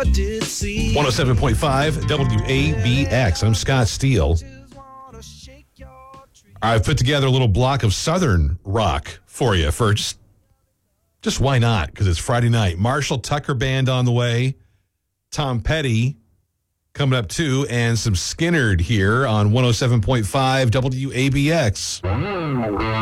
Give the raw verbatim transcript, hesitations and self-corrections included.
one oh seven point five W A B X. I'm Scott Steele. I've put together a little block of Southern rock for you for just, just why not? Because it's Friday night. Marshall Tucker Band on the way. Tom Petty coming up too. And some Skinnerd here on one oh seven point five W A B X.